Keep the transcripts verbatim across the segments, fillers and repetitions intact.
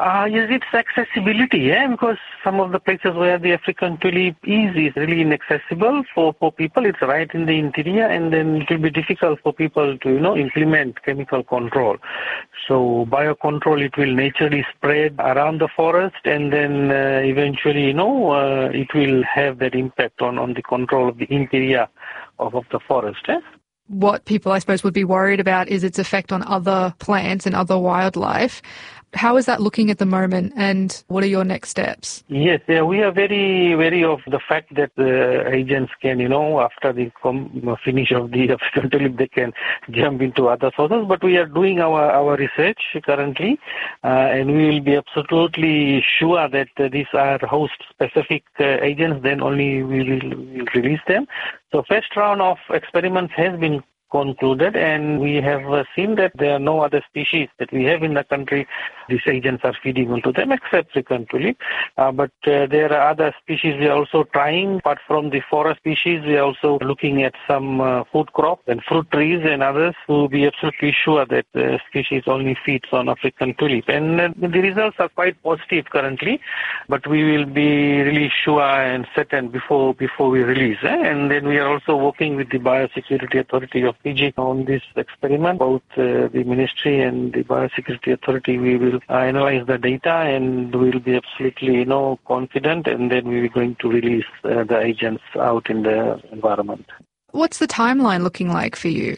Uh, yes, it's accessibility, yeah, because some of the places where the African tulip is, is really inaccessible for, for people. It's right in the interior, and then it will be difficult for people to, you know, implement chemical control. So biocontrol, it will naturally spread around the forest, and then uh, eventually, you know, uh, it will have that impact on, on the control of the interior of, of the forest. Eh? What people, I suppose, would be worried about is its effect on other plants and other wildlife. How is that looking at the moment, and what are your next steps? Yes, yeah, we are very wary of the fact that the agents can, you know, after the com- finish of the African tulip, they can jump into other sources. But we are doing our, our research currently, uh, and we will be absolutely sure that uh, these are host-specific uh, agents, then only we will we'll release them. So first round of experiments has been concluded, and we have uh, seen that there are no other species that we have in the country these agents are feeding onto them except African tulip. Uh, but uh, there are other species we are also trying. Apart from the forest species, we are also looking at some uh, food crops and fruit trees and others to be absolutely sure that the species only feeds on African tulip. And uh, the results are quite positive currently, but we will be really sure and certain before before we release. Eh? And then we are also working with the Biosecurity Authority of Fiji on this experiment. Both uh, the Ministry and the Biosecurity Authority, we will uh, analyze the data, and we will be absolutely, you know, confident, and then we are going to release uh, the agents out in the environment. What's the timeline looking like for you?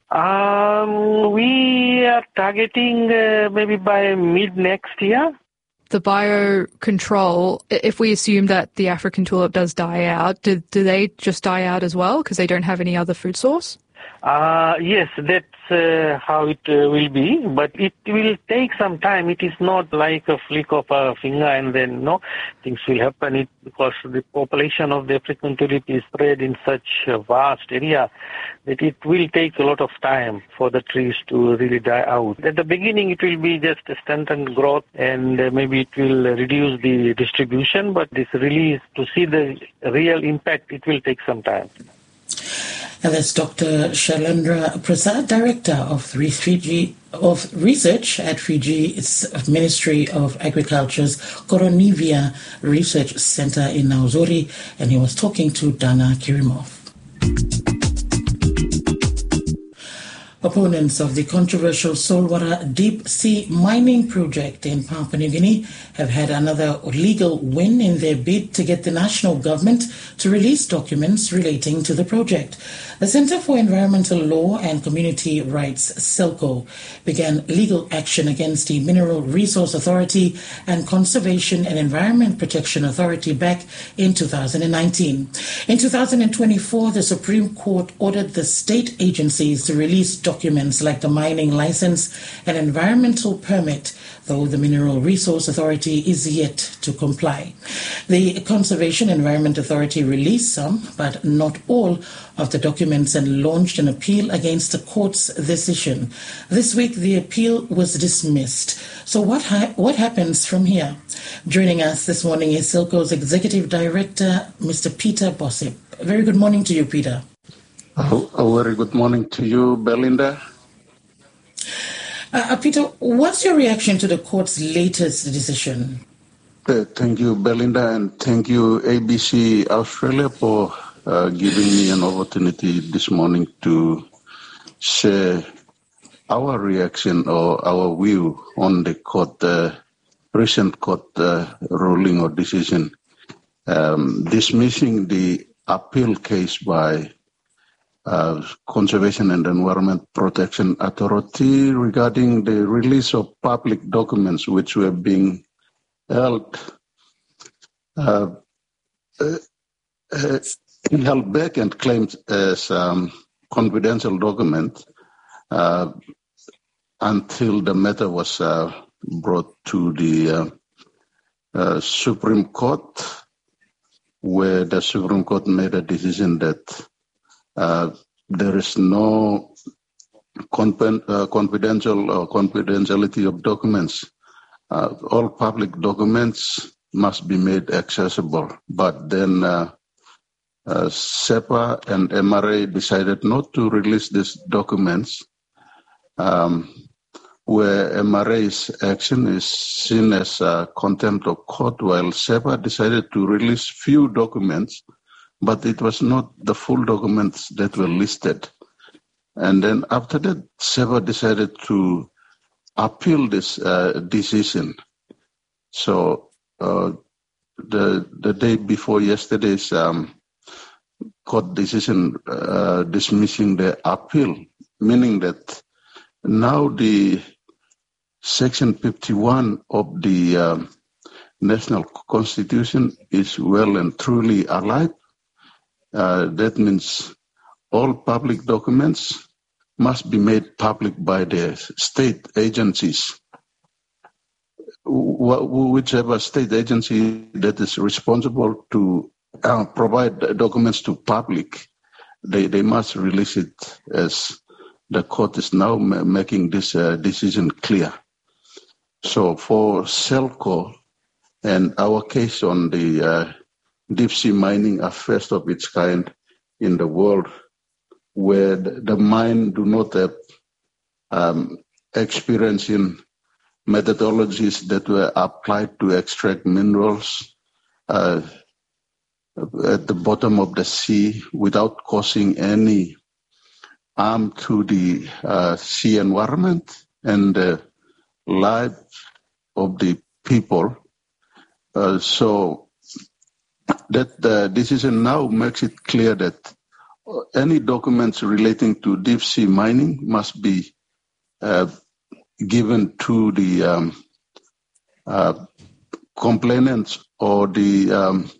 Um, we are targeting uh, maybe by mid next year. The biocontrol, if we assume that the African tulip does die out, do, do they just die out as well because they don't have any other food source? Uh, yes, that's uh, how it uh, will be, but it will take some time. It is not like a flick of a finger and then, no, things will happen it, because the population of the African tulip is spread in such a vast area that it will take a lot of time for the trees to really die out. At the beginning, it will be just a stunted growth, and uh, maybe it will reduce the distribution, but this release, to see the real impact, it will take some time. And that's Doctor Shailendra Prasad, Director of Fiji of Research at Fiji's Ministry of Agriculture's Koronivia Research Center in Nausori, and he was talking to Dana Kirimov. Opponents of the controversial Solwara deep sea mining project in Papua New Guinea have had another legal win in their bid to get the national government to release documents relating to the project. The Centre for Environmental Law and Community Rights, CELCO, began legal action against the Mineral Resource Authority and Conservation and Environment Protection Authority back in two thousand nineteen. In two thousand twenty-four, the Supreme Court ordered the state agencies to release documents like the mining license and environmental permit, though the Mineral Resource Authority is yet to comply. The Conservation and Environment Authority released some, but not all, of the documents and launched an appeal against the court's decision. This week, the appeal was dismissed. So what ha- what happens from here? Joining us this morning is CELCO's Executive Director, Mister Peter Bossip. Very good morning to you, Peter. Oh, a very good morning to you, Belinda. Uh, Peter, what's your reaction to the court's latest decision? Uh, thank you, Belinda, and thank you, A B C Australia, for uh, giving me an opportunity this morning to share our reaction or our view on the court, uh, recent court uh, ruling or decision um, dismissing the appeal case by Uh, Conservation and Environment Protection Authority regarding the release of public documents which were being held uh, uh, uh, held back and claimed as um, confidential document uh, until the matter was uh, brought to the uh, uh, Supreme Court, where the Supreme Court made a decision that Uh, there is no conf- uh, confidential or confidentiality of documents. Uh, all public documents must be made accessible. But then uh, uh, SEPA and M R A decided not to release these documents um, where M R A's action is seen as a contempt of court, while SEPA decided to release few documents, but it was not the full documents that were listed. And then after that, SEPA decided to appeal this uh, decision. So uh, the the day before yesterday's um, court decision uh, dismissing the appeal, meaning that now the Section fifty-one of the um, National Constitution is well and truly alive. Uh, that means all public documents must be made public by the state agencies. Wh- whichever state agency that is responsible to uh, provide documents to public, they, they must release it, as the court is now ma- making this uh, decision clear. So for CELCO and our case on the uh, deep sea mining are first of its kind in the world, where the, the mine do not have um, experience in methodologies that were applied to extract minerals uh, at the bottom of the sea without causing any harm to the uh, sea environment and the life of the people. Uh, so that the decision now makes it clear that any documents relating to deep sea mining must be uh, given to the um, uh, complainants or the um,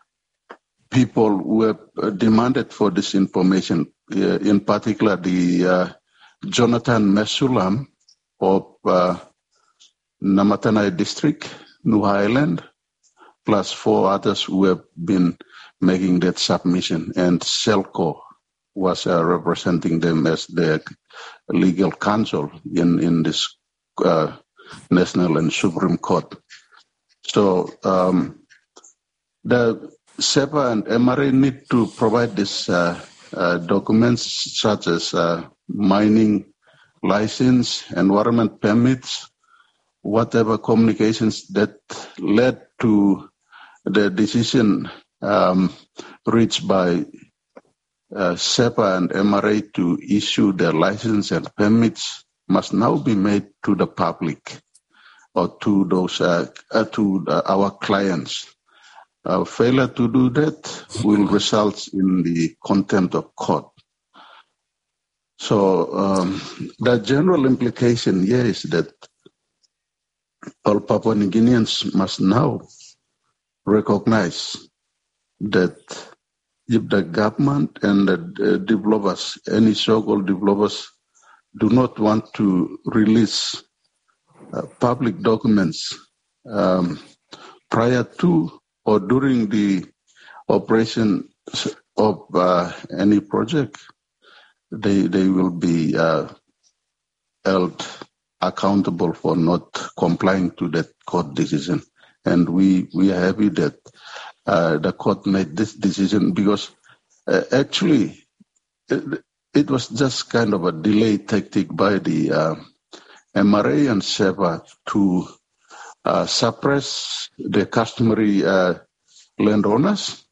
people who have demanded for this information, uh, in particular the uh, Jonathan Mesulam of uh, Namatanai district, New Highland, plus four others who have been making that submission, and CELCO was uh, representing them as their legal counsel in, in this uh, National and Supreme Court. So um, the SEPA and M R A need to provide these uh, uh, documents such as uh, mining license, environment permits, whatever communications that led to the decision um, reached by uh, SEPA and M R A to issue their license and permits must now be made to the public or to those uh, uh, to uh, our clients. Uh, failure to do that will result in the contempt of court. So um, the general implication here is that all Papua New Guineans must now recognize that if the government and the developers, any so-called developers, do not want to release uh, public documents um, prior to or during the operation of uh, any project, they they will be uh, held accountable for not complying to that court decision. And we, we are happy that uh, the court made this decision because uh, actually it, it was just kind of a delay tactic by the uh, M R A and SEPA to uh, suppress the customary uh, landowners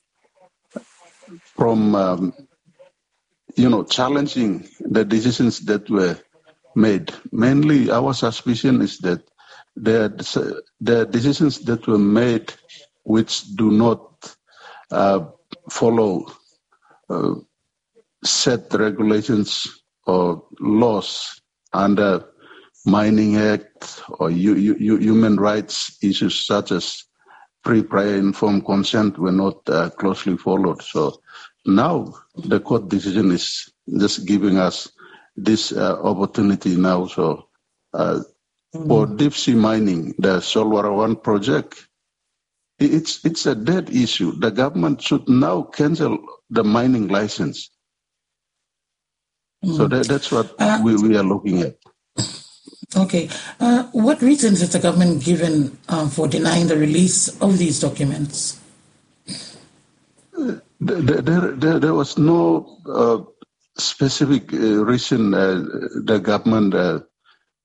from, um, you know, challenging the decisions that were made. Mainly, our suspicion is that there are decisions that were made which do not uh, follow uh, set regulations or laws under Mining Act or u- u- human rights issues such as pre-prior informed consent were not uh, closely followed. So now the court decision is just giving us this uh, opportunity now. So uh, mm-hmm. for deep sea mining, the Solwara One project, it's it's a dead issue. The government should now cancel the mining license. Mm-hmm. So that, that's what uh, we, we are looking at. Okay. Uh, what reasons has the government given um, for denying the release of these documents? Uh, there, there, there was no uh, specific uh, reason uh, the government uh,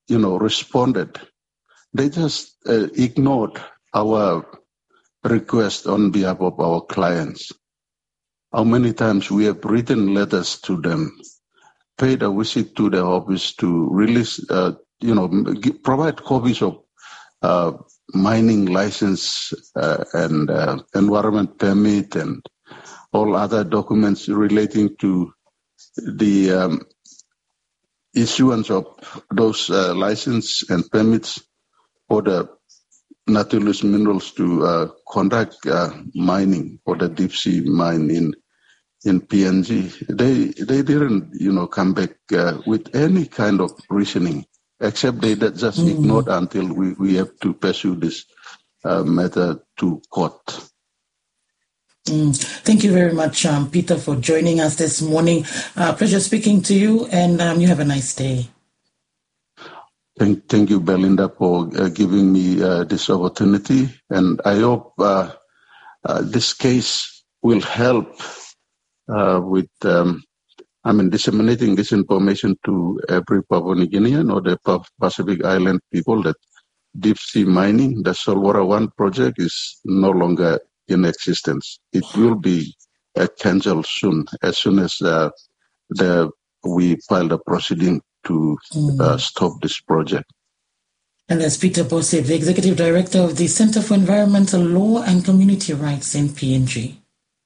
you know, responded. They just uh, ignored our request on behalf of our clients. How many times we have written letters to them, paid a visit to the office to release, uh, you know, give, provide copies of uh, mining license uh, and uh, environment permit and all other documents relating to the um, issuance of those uh, license and permits for the Nautilus Minerals to uh, conduct uh, mining for the deep sea mine in in P N G. They they didn't, you know, come back uh, with any kind of reasoning, except they just mm. ignored until we, we have to pursue this uh, matter to court. Mm. Thank you very much, um, Peter, for joining us this morning. Uh, pleasure speaking to you, and um, you have a nice day. Thank, thank you, Belinda, for uh, giving me uh, this opportunity, and I hope uh, uh, this case will help uh, with, um, I mean, disseminating this information to every Papua New Guinean or the Pacific Island people that deep sea mining, the Solwara One project, is no longer in existence. It will be uh, cancelled soon, as soon as uh, the we file the proceeding to mm. uh, stop this project. And that's Peter Bosip, the Executive Director of the Center for Environmental Law and Community Rights in P N G.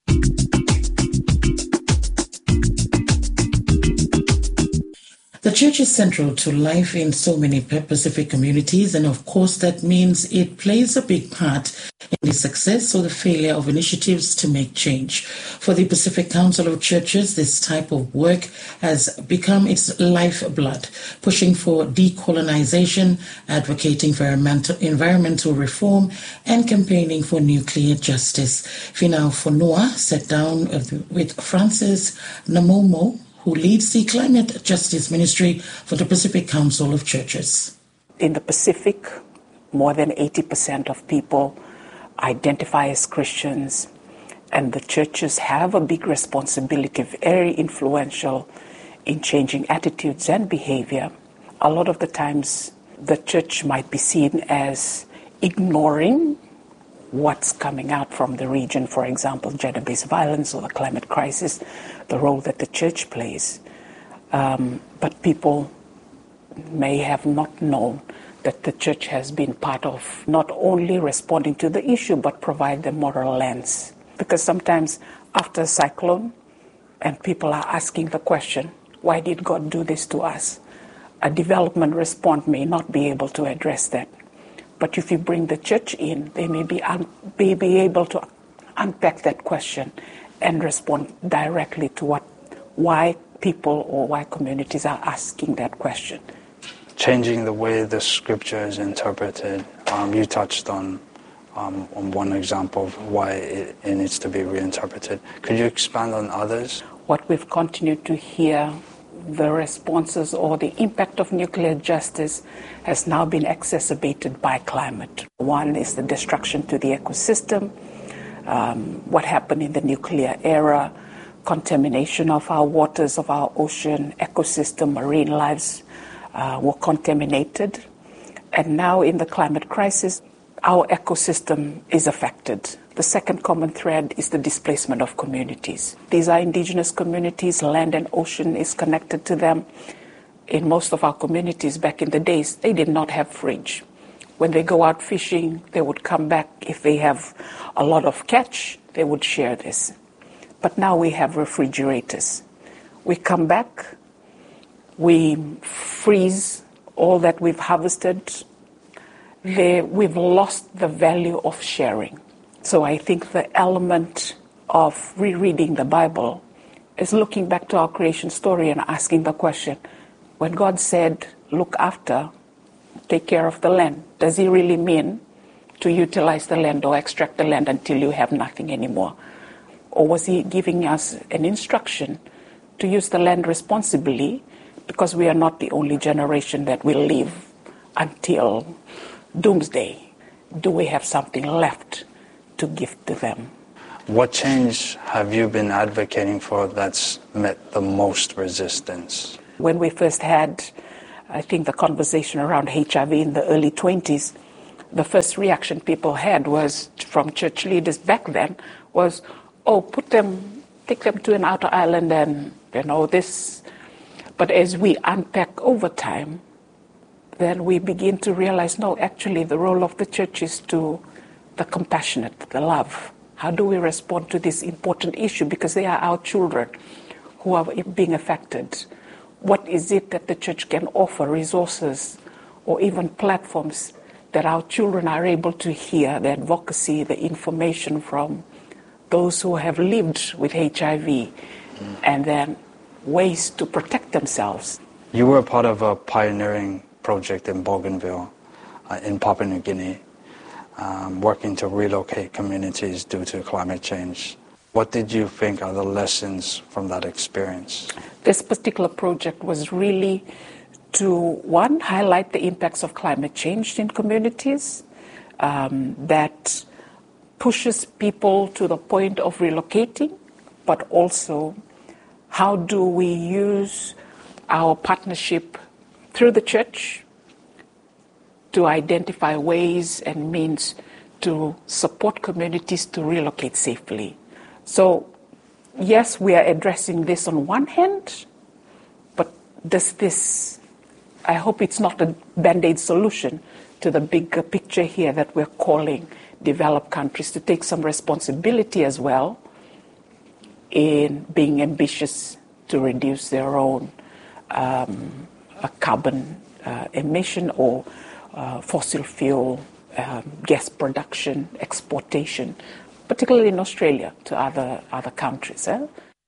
The church is central to life in so many Pacific communities, and of course that means it plays a big part in the success or the failure of initiatives to make change. For the Pacific Council of Churches, this type of work has become its lifeblood, pushing for decolonization, advocating for environmental, environmental reform, and campaigning for nuclear justice. Finau Fonua sat down with Francis Namomo, who leads the Climate Justice Ministry for the Pacific Council of Churches. In the Pacific, more than eighty percent of people identify as Christians, and the churches have a big responsibility, very influential in changing attitudes and behavior. A lot of the times, the church might be seen as ignoring what's coming out from the region, for example, gender-based violence or the climate crisis, the role that the church plays. Um, but people may have not known that the church has been part of not only responding to the issue, but provide the moral lens. Because sometimes after a cyclone, and people are asking the question, why did God do this to us? A development response may not be able to address that. But if you bring the church in, they may be, un- may be able to unpack that question and respond directly to what, why people or why communities are asking that question. Changing the way the scripture is interpreted. Um, you touched on, um, on one example of why it, it needs to be reinterpreted. Could you expand on others? What we've continued to hear, the responses or the impact of nuclear justice has now been exacerbated by climate. One is the destruction to the ecosystem, um, what happened in the nuclear era, contamination of our waters, of our ocean, ecosystem, marine lives uh, were contaminated. And now in the climate crisis, our ecosystem is affected. The second common thread is the displacement of communities. These are indigenous communities, land and ocean is connected to them. In most of our communities back in the days, they did not have fridge. When they go out fishing, they would come back. If they have a lot of catch, they would share this. But now we have refrigerators. We come back, we freeze all that we've harvested. They, we've lost the value of sharing. So I think the element of rereading the Bible is looking back to our creation story and asking the question, when God said, look after, take care of the land, does he really mean to utilize the land or extract the land until you have nothing anymore? Or was he giving us an instruction to use the land responsibly, because we are not the only generation that will live until doomsday? Do we have something left to give to them? What change have you been advocating for that's met the most resistance? When we first had I think the conversation around H I V in the early twenties, the first reaction people had was from church leaders back then was, oh, put them, take them to an outer island and, you know, this. But as we unpack over time, then we begin to realize, no, actually the role of the church is to the compassionate, the love. How do we respond to this important issue? Because they are our children who are being affected. What is it that the church can offer, resources or even platforms that our children are able to hear the advocacy, the information from those who have lived with H I V, mm. and then ways to protect themselves. You were part of a pioneering project in Bougainville, uh, in Papua New Guinea, um, working to relocate communities due to climate change. What did you think are the lessons from that experience? This particular project was really to, one, highlight the impacts of climate change in communities, um, that pushes people to the point of relocating, but also how do we use our partnership through the church to identify ways and means to support communities to relocate safely. So, yes, we are addressing this on one hand, but does this, I hope it's not a band-aid solution to the bigger picture here that we're calling developed countries to take some responsibility as well in being ambitious to reduce their own um, carbon uh, emission or uh, fossil fuel um, gas production, exportation, particularly in Australia, to other, other countries. Eh?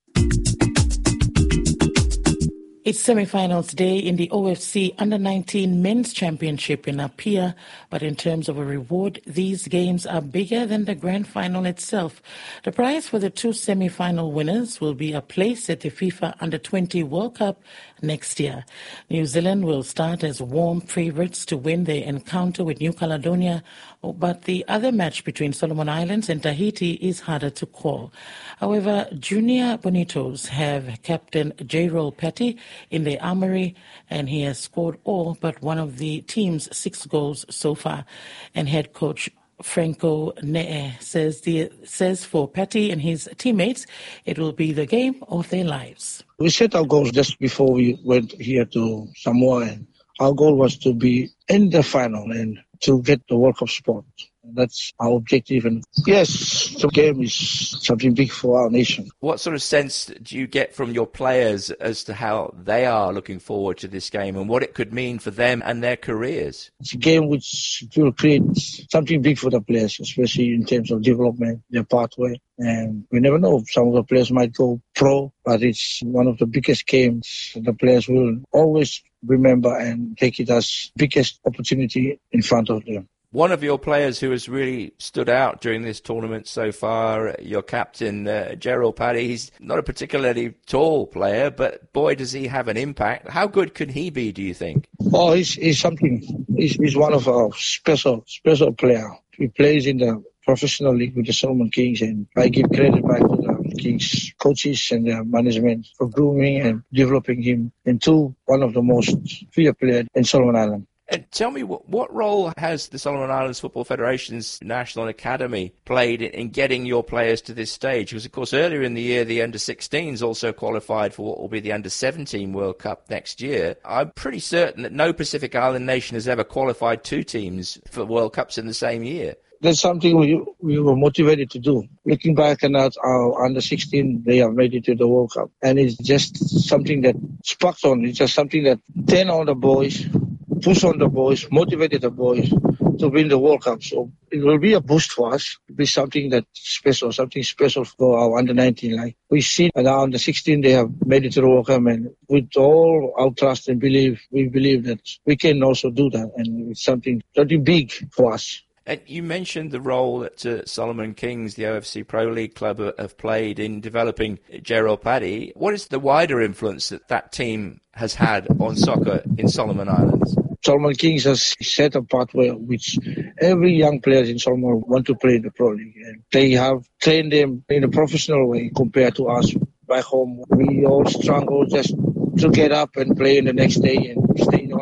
It's semi-finals day in the O F C under nineteen Men's Championship in Apia, but in terms of a reward, these games are bigger than the grand final itself. The prize for the two semi-final winners will be a place at the FIFA under twenty World Cup next year. New Zealand will start as warm favourites to win their encounter with New Caledonia, but the other match between Solomon Islands and Tahiti is harder to call. However, Junior Bonitos have captain Jayrol Petty in the armoury, and he has scored all but one of the team's six goals so far. And head coach Franco Ne'e says, the, says for Petty and his teammates, it will be the game of their lives. We set our goals just before we went here to Samoa, and our goal was to be in the final and to get the World Cup spot. That's our objective. And yes, the game is something big for our nation. What sort of sense do you get from your players as to how they are looking forward to this game and what it could mean for them and their careers? It's a game which will create something big for the players, especially in terms of development, their pathway. And we never know, some of the players might go pro, but it's one of the biggest games the players will always remember and take it as biggest opportunity in front of them. One of your players who has really stood out during this tournament so far, your captain, uh, Jayrol Petty, he's not a particularly tall player, but boy, does he have an impact. How good could he be, do you think? Oh, he's, he's something. He's, he's one of our special, special player. He plays in the professional league with the Solomon Kings, and I give credit back to the Kings coaches and the management for grooming and developing him into one of the most feared players in Solomon Islands. And tell me, what, what role has the Solomon Islands Football Federation's National Academy played in, in getting your players to this stage? Because, of course, earlier in the year, the under sixteens also qualified for what will be the under seventeen World Cup next year. I'm pretty certain that no Pacific Island nation has ever qualified two teams for World Cups in the same year. That's something we we were motivated to do. Looking back at our under sixteen, they have made it to the World Cup. And it's just something that sparks on. It's just something that turn on the boys, push on the boys, motivated the boys to win the World Cup. So it will be a boost for us. It will be something that's special, something special for our under nineteen. Like we see at our under sixteen, they have made it to the World Cup, and with all our trust and belief, we believe that we can also do that. And it's something, something big for us. And you mentioned the role that uh, Solomon Kings, the O F C Pro League club, uh, have played in developing Jayrol Petty. What is the wider influence that that team has had on soccer in Solomon Islands? Solomon Kings has set a pathway which every young player in Solomon want to play in the Pro League. And they have trained them in a professional way compared to us back home. We all struggle just to get up and play in the next day and stay on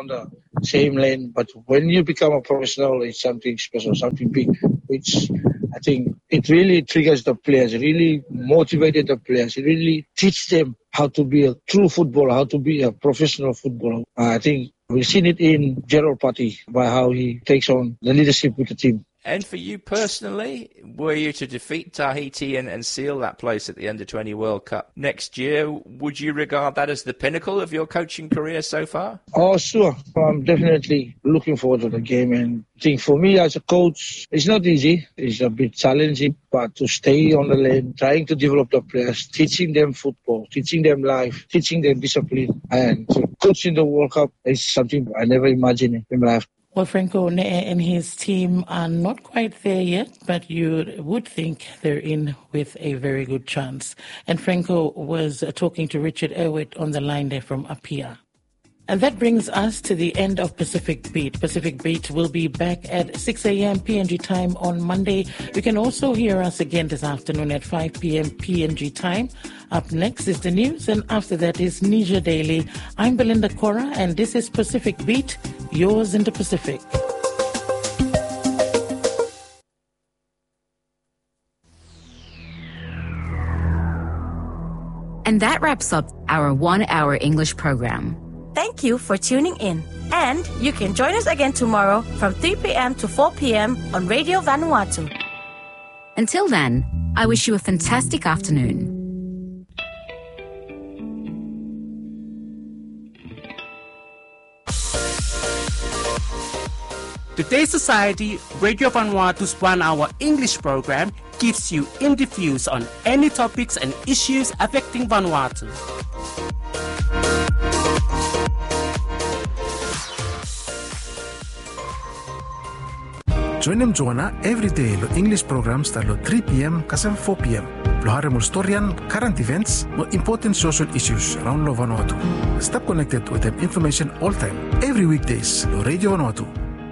on the same lane. But when you become a professional, it's something special, something big, which I think it really triggers the players, really motivated the players, it really teach them how to be a true footballer, how to be a professional footballer. Uh, I think we've seen it in Gerald Partey by how he takes on the leadership with the team. And for you personally, were you to defeat Tahiti and, and seal that place at the under twenty World Cup next year, would you regard that as the pinnacle of your coaching career so far? Oh, sure. I'm definitely looking forward to the game. And I think for me as a coach, it's not easy. It's a bit challenging, but to stay on the lane, trying to develop the players, teaching them football, teaching them life, teaching them discipline, and to coach in the World Cup is something I never imagined in my life. Well, Franco and his team are not quite there yet, but you would think they're in with a very good chance. And Franco was talking to Richard Erwitt on the line there from Apia. And that brings us to the end of Pacific Beat. Pacific Beat will be back at six a.m. P N G time on Monday. You can also hear us again this afternoon at five p.m. P N G time. Up next is the news, and after that is Niger Daily. I'm Belinda Cora, and this is Pacific Beat, yours in the Pacific. And that wraps up our one-hour English program. Thank you for tuning in. And you can join us again tomorrow from three p.m. to four p.m. on Radio Vanuatu. Until then, I wish you a fantastic afternoon. Today's Society, Radio Vanuatu's one-hour English program gives you interviews on any topics and issues affecting Vanuatu. Join them Joanna every day lo English program start lo three p.m. kasem four p.m. Lo hare mo storyan, current events, mo important social issues around lo Vanuatu. Stay connected with them information all time, every weekdays lo Radio Vanuatu.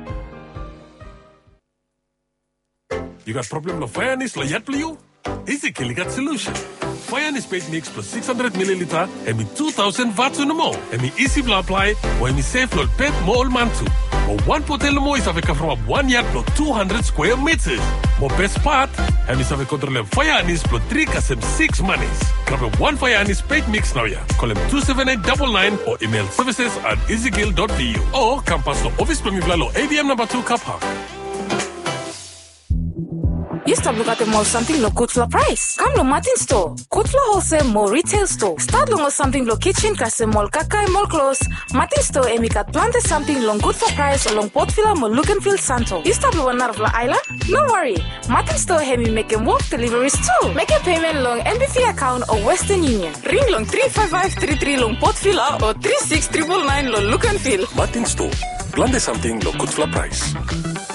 You got problem lo Fayanis lo yet you? Easy kill got solution. Fayanis paid mix plus six hundred milliliter and me two thousand watts on the mo. And me easy blah apply when me safe lo pet mo all mantu. Mo one potel mo is aveka from one yard plus two hundred square meters. Mo best part, and is aveka control Fayanis plus three kasem six monies. Grab a one Fayanis paid mix now ya. Call him two seven eight nine nine or email services at easygill dot v u or campus lo office premium lo A D M number two Car Park. You stop look at the mall something lo Kutla price. Come lo Martin store. Kutla wholesale mall retail store. Start long or something lo kitchen kase mall kakai mall close. Martin store emikat plante something long good for price along Port Vila mo look and feel Santo. You stop lo one la island? No worry. Martin store hemi make them walk deliveries too. Make a payment long N B F account or Western Union. Ring long three five five three three long Port Vila or three six nine nine nine lo look and feel. Martin store. Plante something lo good for price.